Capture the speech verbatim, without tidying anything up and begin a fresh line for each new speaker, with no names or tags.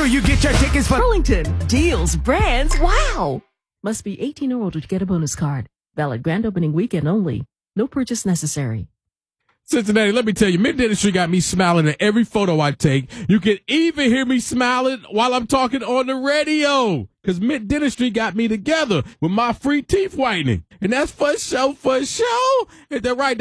sure you get your tickets for
Burlington. Deals, brands, wow. Must be eighteen or older to get a bonus card. Valid grand opening weekend only. No purchase necessary.
Cincinnati, let me tell you, Mint Dentistry got me smiling at every photo I take. You can even hear me smiling while I'm talking on the radio. Because Mint Dentistry got me together with my free teeth whitening. And that's for show, for show. Is that right?